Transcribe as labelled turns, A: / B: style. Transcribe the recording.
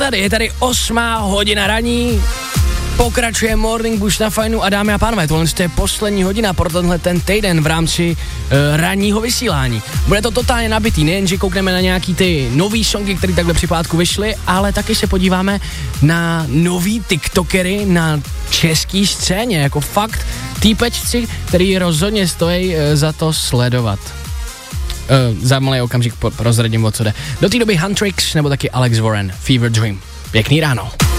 A: Tady je tady 8 hodina raní, pokračuje Morning Boost na Fajnu a dámy a pánové, tohle je poslední hodina pro tenhle ten týden v rámci ranního vysílání. Bude to totálně nabitý, nejenže koukneme na nějaký ty nový songy, které takhle při pátku vyšly, ale taky se podíváme na nový tiktokery na český scéně, jako fakt týpečci, který rozhodně stojí za to sledovat. Za malý okamžik prozradím, o co jde. Do té doby Huntrix nebo taky Alex Warren, Fever Dream. Pěkný ráno.